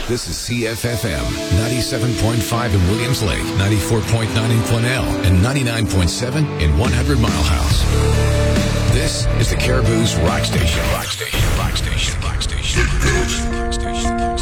This is CFFM 97.5 in Williams Lake, 94.9 in Quesnel, and 99.7 in 100 Mile House. This is the Caribou's Rock Station. Rock Station. Rock Station. Rock Station. Rock Station.